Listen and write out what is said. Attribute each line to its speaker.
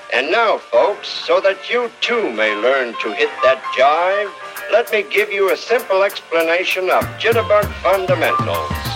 Speaker 1: And now, folks, so that you too may learn to hit that jive, let me give you a simple explanation of jitterbug fundamentals.